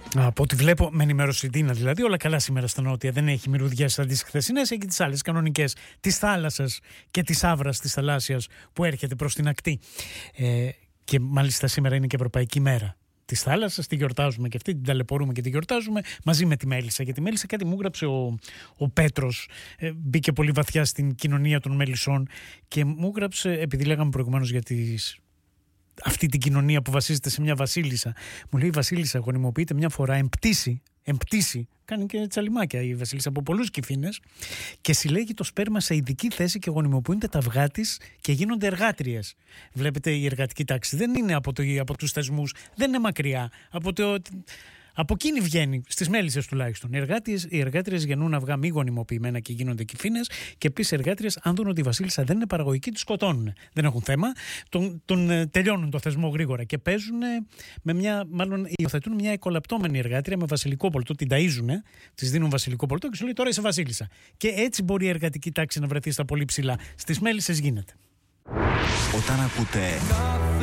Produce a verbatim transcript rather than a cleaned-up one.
Από ό,τι βλέπω, με ενημέρωσε η Ντίνα δηλαδή, όλα καλά σήμερα στα νότια. Δεν έχει μυρωδιές σαν τις χθεσινές, έχει τις άλλες κανονικές της θάλασσας και της άβρας της θαλάσσιας που έρχεται προς την ακτή. Ε, και μάλιστα σήμερα είναι και Ευρωπαϊκή Μέρα της θάλασσας, τη γιορτάζουμε και αυτή, την ταλαιπωρούμε και τη γιορτάζουμε μαζί με τη Μέλισσα. Γιατί τη Μέλισσα κάτι μου έγραψε ο, ο Πέτρος, ε, μπήκε πολύ βαθιά στην κοινωνία των Μελισσών και μου έγραψε, επειδή λέγαμε προηγουμένως για τις. Αυτή την κοινωνία που βασίζεται σε μια βασίλισσα. Μου λέει η βασίλισσα γονιμοποιείται μια φορά, εμπτήσει, εμπτήσει, κάνει και τσαλιμάκια η βασίλισσα από πολλούς κυφήνες και συλλέγει το σπέρμα σε ειδική θέση και γονιμοποιούνται τα αυγά της και γίνονται εργάτριες. Βλέπετε, η εργατική τάξη δεν είναι από, το, από τους θεσμούς, δεν είναι μακριά. Από, το, από εκείνη βγαίνει, στις Μέλισσες τουλάχιστον. Οι εργάτριες, οι εργάτριες γεννούν αυγά μη γονιμοποιημένα και γίνονται κυφήνες και επίσης οι εργάτριες, αν δουν ότι η βασίλισσα δεν είναι παραγωγική, τους σκοτώνουν. Δεν έχουν θέμα. Τον, τον τελειώνουν το θεσμό γρήγορα και παίζουν με μια, μάλλον υιοθετούν μια εκολαπτώμενη εργάτρια με βασιλικό πολτό. Την ταΐζουν, της δίνουν βασιλικό πολτό και σου λέει τώρα είσαι βασίλισσα. Και έτσι μπορεί η εργατική τάξη να βρεθεί στα πολύ ψηλά. Στις Μέλισσες γίνεται. Όταν ακούτε